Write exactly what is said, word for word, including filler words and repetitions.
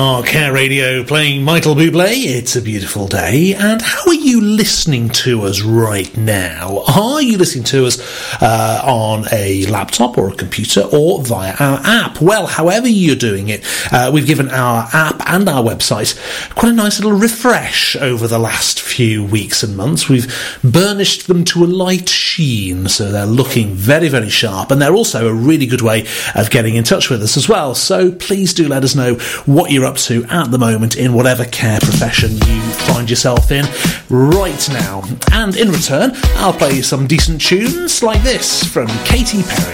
Our Care Radio playing Michael Bublé, It's a Beautiful Day. And how are you listening to us right now? Are you listening to us uh, on a laptop or a computer or via our app? Well, however you're doing it, uh, we've given our app and our website quite a nice little refresh over the last few weeks and months. We've burnished them to a light sheen, so they're looking very, very sharp. And they're also a really good way of getting in touch with us as well. So please do let us know what you're up to at the moment in whatever care profession you find yourself in right now. And in return, I'll play you some decent tunes like this from Katy Perry.